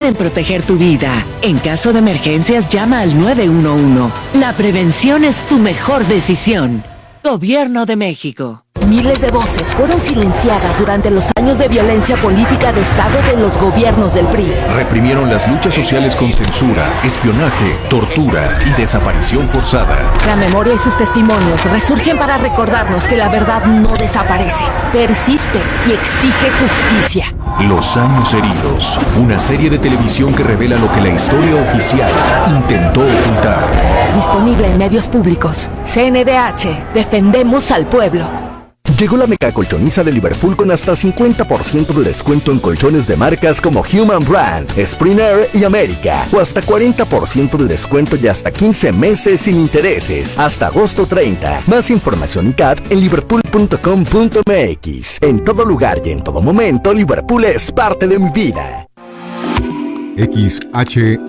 pueden proteger tu vida. En caso de emergencias, llama al 911. La prevención es tu mejor decisión. Gobierno de México. Miles de voces fueron silenciadas durante los años de violencia política de Estado de los gobiernos del PRI. Reprimieron las luchas sociales con censura, espionaje, tortura y desaparición forzada. La memoria y sus testimonios resurgen para recordarnos que la verdad no desaparece, persiste y exige justicia. Los años heridos, una serie de televisión que revela lo que la historia oficial intentó ocultar. Disponible en medios públicos. CNDH, defendemos al pueblo. Llegó la mega colchoniza de Liverpool con hasta 50% de descuento en colchones de marcas como Human Brand, Spring Air y América, o hasta 40% de descuento y hasta 15 meses sin intereses, hasta agosto 30. Más información y CAT en liverpool.com.mx. En todo lugar y en todo momento, Liverpool es parte de mi vida. XHAGR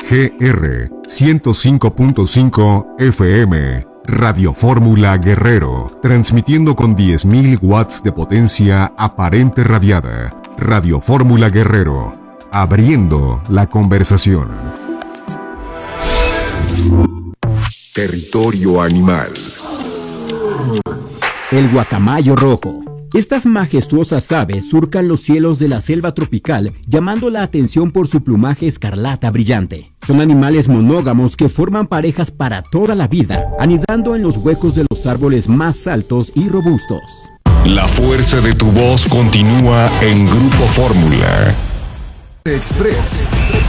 105.5 FM Radio Fórmula Guerrero, transmitiendo con 10.000 watts de potencia aparente radiada. Radio Fórmula Guerrero, abriendo la conversación. Territorio animal. El guacamayo rojo. Estas majestuosas aves surcan los cielos de la selva tropical, llamando la atención por su plumaje escarlata brillante. Son animales monógamos que forman parejas para toda la vida, anidando en los huecos de los árboles más altos y robustos. La fuerza de tu voz continúa en Grupo Fórmula. Express.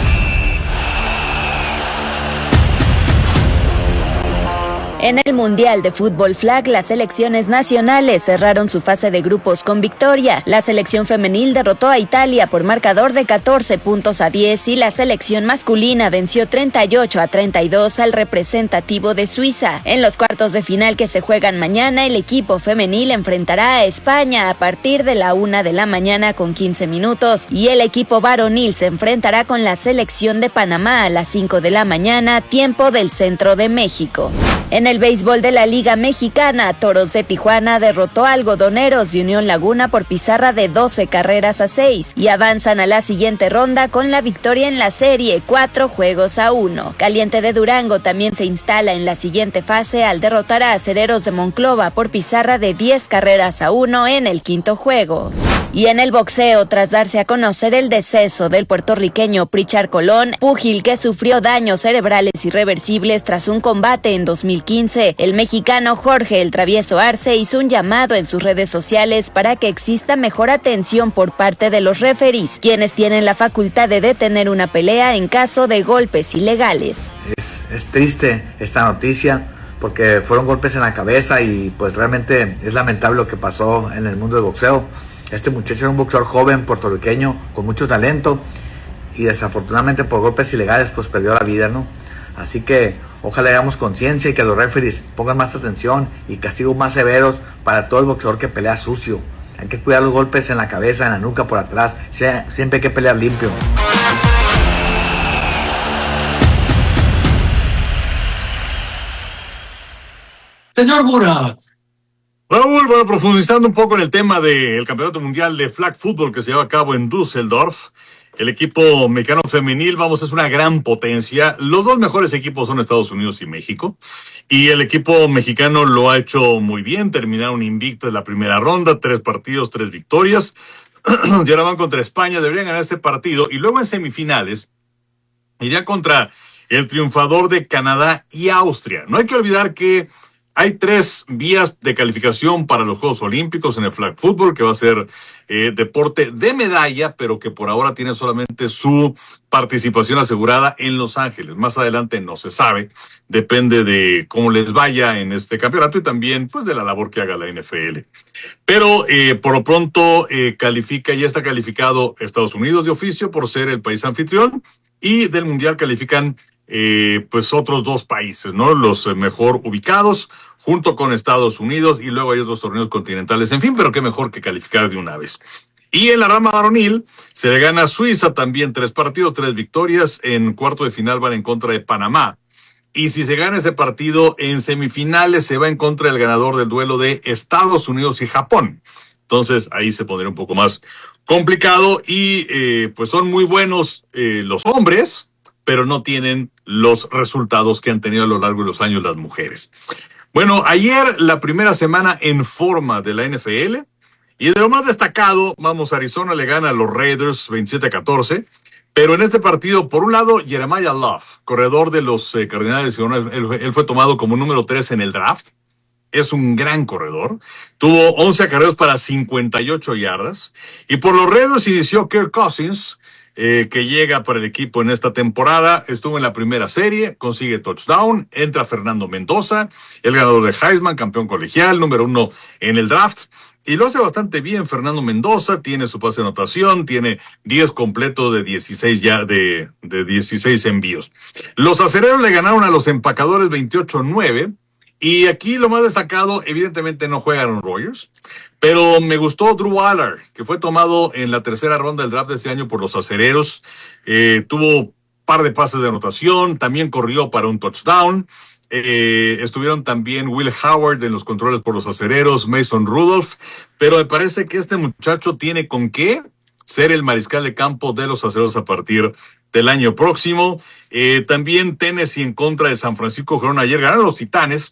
En el Mundial de Fútbol Flag, las selecciones nacionales cerraron su fase de grupos con victoria. La selección femenil derrotó a Italia por marcador de 14-10 y la selección masculina venció 38-32 al representativo de Suiza. En los cuartos de final que se juegan mañana, el equipo femenil enfrentará a España a partir de la 1:00 a.m. con 15 minutos y el equipo varonil se enfrentará con la selección de Panamá a las 5:00 a.m. tiempo del centro de México. En el béisbol de la Liga Mexicana, Toros de Tijuana derrotó a Algodoneros de Unión Laguna por pizarra de 12-6 y avanzan a la siguiente ronda con la victoria en la serie 4-1. Caliente de Durango también se instala en la siguiente fase al derrotar a Acereros de Monclova por pizarra de 10-1 en el quinto juego. Y en el boxeo, tras darse a conocer el deceso del puertorriqueño Pritchard Colón, púgil que sufrió daños cerebrales irreversibles tras un combate en 2015, el mexicano Jorge El Travieso Arce hizo un llamado en sus redes sociales para que exista mejor atención por parte de los referees, quienes tienen la facultad de detener una pelea en caso de golpes ilegales. Es triste esta noticia porque fueron golpes en la cabeza y pues realmente es lamentable lo que pasó en el mundo del boxeo. Este muchacho era un boxeador joven, puertorriqueño, con mucho talento y desafortunadamente por golpes ilegales pues perdió la vida, ¿no? Así que ojalá hagamos conciencia y que los referees pongan más atención y castigos más severos para todo el boxeador que pelea sucio. Hay que cuidar los golpes en la cabeza, en la nuca, por atrás. Siempre hay que pelear limpio. Señor Burak. Raúl, bueno, profundizando un poco en el tema del Campeonato Mundial de Flag Football que se lleva a cabo en Düsseldorf, el equipo mexicano femenil, es una gran potencia. Los dos mejores equipos son Estados Unidos y México, y el equipo mexicano lo ha hecho muy bien, terminaron invictos en la primera ronda, 3 partidos, 3 victorias, y ahora van contra España, deberían ganar ese partido, y luego en semifinales irían contra el triunfador de Canadá y Austria. No hay que olvidar que hay 3 vías de calificación para los Juegos Olímpicos en el flag football, que va a ser deporte de medalla, pero que por ahora tiene solamente su participación asegurada en Los Ángeles. Más adelante no se sabe, depende de cómo les vaya en este campeonato y también pues de la labor que haga la NFL. Pero por lo pronto ya está calificado Estados Unidos de oficio por ser el país anfitrión, y del Mundial califican pues otros 2 países, ¿no? Los mejor ubicados, junto con Estados Unidos, y luego hay otros torneos continentales, en fin, pero qué mejor que calificar de una vez. Y en la rama varonil se le gana a Suiza también 3 partidos, 3 victorias. En cuarto de final van en contra de Panamá. Y si se gana ese partido, en semifinales se va en contra del ganador del duelo de Estados Unidos y Japón. Entonces ahí se pondría un poco más complicado y pues son muy buenos los hombres, pero no tienen los resultados que han tenido a lo largo de los años las mujeres. Bueno, ayer la primera semana en forma de la NFL y de lo más destacado, vamos, Arizona le gana a los Raiders 27-14, pero en este partido, por un lado, Jeremiah Love, corredor de los Cardenales, él fue tomado como número 3 en el draft. Es un gran corredor. Tuvo 11 acarreos para 58 yardas. Y por los Raiders inició Kirk Cousins, que llega para el equipo en esta temporada. Estuvo en la primera serie, consigue touchdown. Entra Fernando Mendoza, el ganador de Heisman, campeón colegial, número 1 en el draft. Y lo hace bastante bien Fernando Mendoza. Tiene su pase de anotación, tiene 10 completos de 16 de 16 envíos. Los acereros le ganaron a los empacadores 28-9. Y aquí lo más destacado, evidentemente no juega Aaron Rodgers, pero me gustó Drew Allard, que fue tomado en la tercera ronda del draft de este año por los acereros. Tuvo par de pases de anotación, también corrió para un touchdown. Estuvieron también Will Howard en los controles por los acereros, Mason Rudolph, pero me parece que este muchacho tiene con qué ser el mariscal de campo de los acereros a partir del año próximo. También Tennessee en contra de San Francisco jugaron ayer, ganaron los Titanes.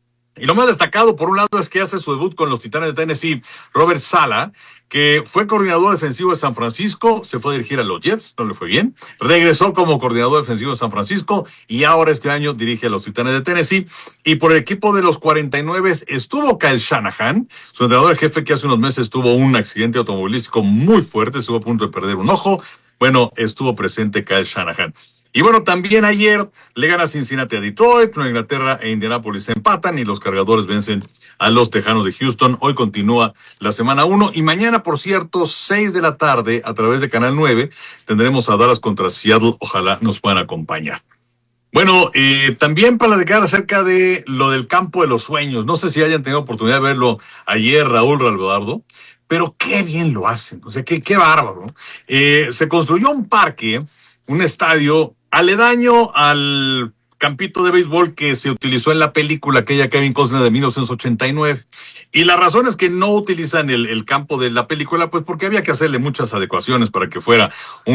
Y lo más destacado, por un lado, es que hace su debut con los Titanes de Tennessee, Robert Saleh, que fue coordinador defensivo de San Francisco, se fue a dirigir a los Jets, no le fue bien, regresó como coordinador defensivo de San Francisco y ahora este año dirige a los Titanes de Tennessee. Y por el equipo de los 49 estuvo Kyle Shanahan, su entrenador jefe, que hace unos meses tuvo un accidente automovilístico muy fuerte, estuvo a punto de perder un ojo. Bueno, estuvo presente Kyle Shanahan. Y bueno, también ayer le gana Cincinnati a Detroit, Nueva Inglaterra e Indianapolis empatan y los Cargadores vencen a los Tejanos de Houston. Hoy continúa la semana 1 y mañana, por cierto, 6 de la tarde a través de Canal 9 tendremos a Dallas contra Seattle. Ojalá nos puedan acompañar. Bueno, también para platicar acerca de lo del campo de los sueños. No sé si hayan tenido oportunidad de verlo ayer, Raúl Ralvardo, pero qué bien lo hacen. O sea, qué bárbaro, ¿no? Se construyó un parque, un estadio aledaño al campito de béisbol que se utilizó en la película aquella Kevin Costner de 1989. Y la razón es que no utilizan el campo de la película, pues porque había que hacerle muchas adecuaciones para que fuera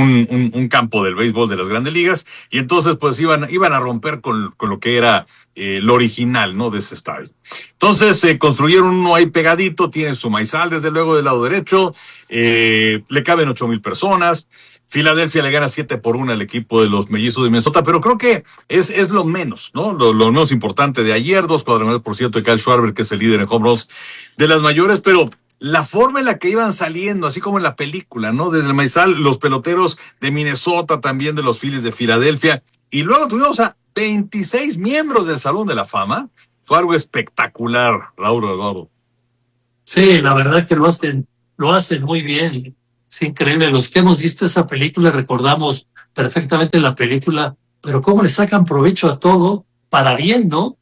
un campo del béisbol de las Grandes Ligas. Y entonces pues iban a romper con lo que era lo original, ¿no?, de ese estadio. Entonces construyeron uno ahí pegadito, tiene su maizal desde luego del lado derecho, le caben 8,000 personas. Filadelfia le gana 7-1 al equipo de los Mellizos de Minnesota, pero creo que es lo menos, ¿no? Lo menos importante de ayer, 2 cuadrangulares, por cierto, de Kyle Schwarber, que es el líder en home runs de las mayores, pero la forma en la que iban saliendo, así como en la película, ¿no? Desde el maizal, los peloteros de Minnesota, también de los Phillies de Filadelfia, y luego tuvimos a 26 miembros del Salón de la Fama. Fue algo espectacular, Raúl Alvaro. Sí, la verdad es que lo hacen muy bien. Es increíble. Los que hemos visto esa película recordamos perfectamente la película, pero cómo le sacan provecho a todo para bien, ¿no?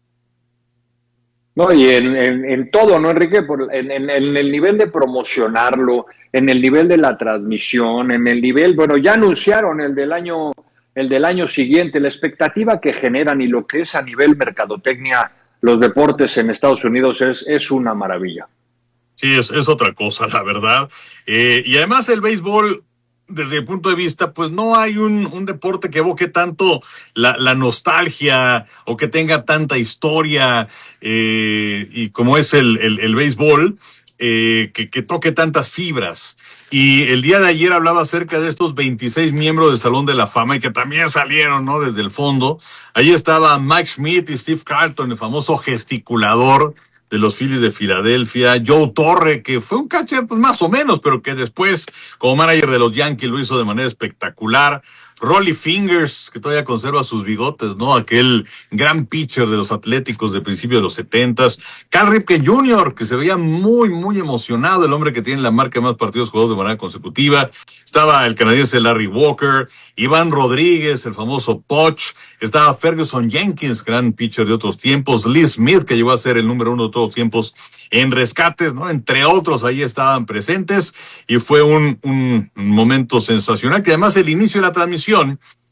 No, y en todo, ¿no, Enrique? En el nivel de promocionarlo, en el nivel de la transmisión, en el nivel, bueno, ya anunciaron el del año siguiente, la expectativa que generan y lo que es a nivel mercadotecnia los deportes en Estados Unidos es una maravilla. Sí, es otra cosa, la verdad. Y además el béisbol, desde el punto de vista, pues no hay un deporte que evoque tanto la nostalgia o que tenga tanta historia, y como es el béisbol, que toque tantas fibras. Y el día de ayer hablaba acerca de estos 26 miembros del Salón de la Fama y que también salieron, ¿no?, desde el fondo. Allí estaba Mike Schmidt y Steve Carlton, el famoso gesticulador de los Phillies de Filadelfia, Joe Torre, que fue un catcher pues más o menos, pero que después como manager de los Yankees lo hizo de manera espectacular. Rollie Fingers, que todavía conserva sus bigotes, ¿no? Aquel gran pitcher de los Atléticos de principios de los 70s. Cal Ripken Jr., que se veía muy, muy emocionado, el hombre que tiene la marca de más partidos jugados de manera consecutiva. Estaba el canadiense Larry Walker, Iván Rodríguez, el famoso Poch. Estaba Ferguson Jenkins, gran pitcher de otros tiempos. Lee Smith, que llegó a ser el número 1 de todos los tiempos en rescates, ¿no? Entre otros, ahí estaban presentes y fue un momento sensacional, que además el inicio de la transmisión,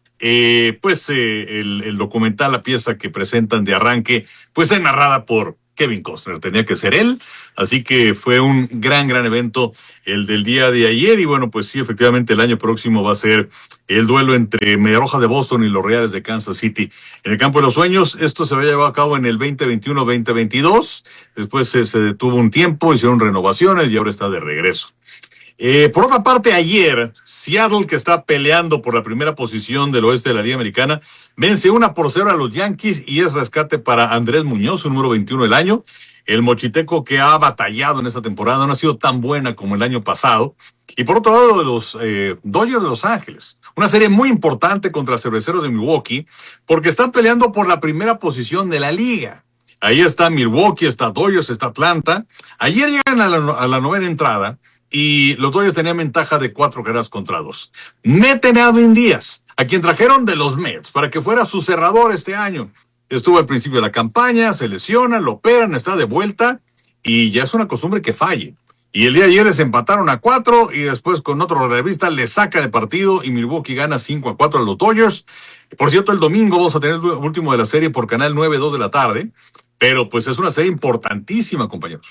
el documental, la pieza que presentan de arranque, pues es narrada por Kevin Costner, tenía que ser él, así que fue un gran evento el del día de ayer, y bueno, pues sí, efectivamente el año próximo va a ser el duelo entre Medias Rojas de Boston y los Reales de Kansas City. En el campo de los sueños, esto se había llevado a cabo en el 2021-2022, después se detuvo un tiempo, hicieron renovaciones y ahora está de regreso. Por otra parte, ayer, Seattle, que está peleando por la primera posición del oeste de la Liga Americana, vence 1-0 a los Yankees y es rescate para Andrés Muñoz, su número 21 del año. El mochiteco que ha batallado en esta temporada no ha sido tan buena como el año pasado. Y por otro lado, de los Dodgers de Los Ángeles, una serie muy importante contra Cerveceros de Milwaukee, porque están peleando por la primera posición de la liga. Ahí está Milwaukee, está Dodgers, está Atlanta. Ayer llegan a la novena entrada, y los Dodgers tenían ventaja de 4 carreras contra 2. Meten a Edwin Díaz, a quien trajeron de los Mets, para que fuera su cerrador este año. Estuvo al principio de la campaña, se lesiona, lo operan, está de vuelta, y ya es una costumbre que falle. Y el día de ayer les empataron a 4, y después con otro relevista le saca de partido, y Milwaukee gana 5-4 a los Dodgers. Por cierto, el domingo vamos a tener el último de la serie por Canal 9, 2 de la tarde, pero pues es una serie importantísima, compañeros.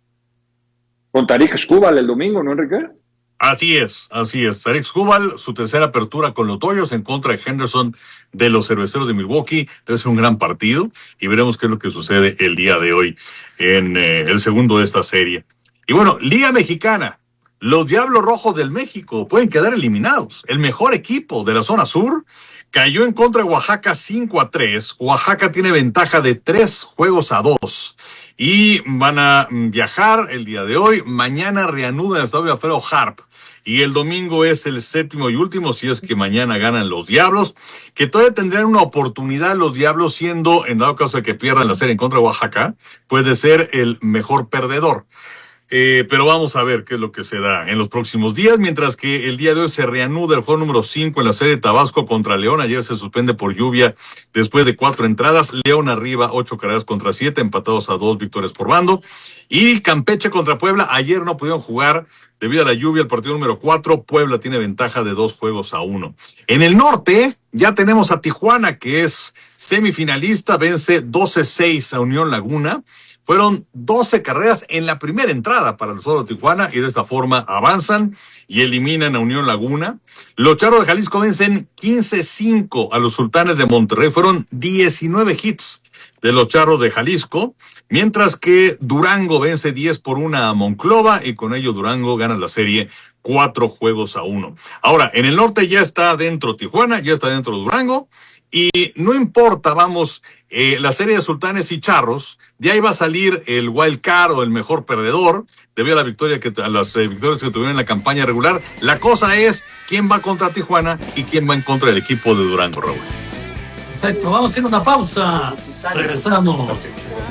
Con Tarik Skubal el domingo, ¿no, Enrique? Así es. Tarik Skubal, su tercera apertura con los Dodgers en contra de Henderson de los Cerveceros de Milwaukee. Debe ser un gran partido y veremos qué es lo que sucede el día de hoy en el segundo de esta serie. Y bueno, Liga Mexicana. Los Diablos Rojos del México pueden quedar eliminados. El mejor equipo de la zona sur cayó en contra de Oaxaca 5-3. Oaxaca tiene ventaja de 3-2. Y van a viajar el día de hoy. Mañana reanuda el estadio Alfredo Harp. Y el domingo es el séptimo y último, si es que mañana ganan los Diablos, que todavía tendrían una oportunidad los Diablos, siendo, en dado caso de que pierdan la serie en contra de Oaxaca, pues de ser el mejor perdedor. Pero vamos a ver qué es lo que se da en los próximos días, mientras que el día de hoy se reanuda el juego número 5 en la serie de Tabasco contra León. Ayer se suspende por lluvia después de 4 entradas. León arriba 8 carreras contra 7, empatados a 2 victorias por bando. Y Campeche contra Puebla, ayer no pudieron jugar debido a la lluvia, el partido número 4. Puebla tiene ventaja de 2-1. En el norte ya tenemos a Tijuana, que es semifinalista, vence 12-6 a Unión Laguna. Fueron 12 carreras en la primera entrada para los Oros de Tijuana y de esta forma avanzan y eliminan a Unión Laguna. Los Charros de Jalisco vencen 15-5 a los Sultanes de Monterrey. Fueron 19 hits de los Charros de Jalisco, mientras que Durango vence 10-1 a Monclova y con ello Durango gana la serie 4-1. Ahora, en el norte ya está dentro Tijuana, ya está dentro Durango. Y no importa, la serie de Sultanes y Charros, de ahí va a salir el wild card o el mejor perdedor, debido a las victorias que tuvieron en la campaña regular. La cosa es quién va contra Tijuana y quién va en contra del equipo de Durango, Raúl. Perfecto, vamos a hacer una pausa. Regresamos.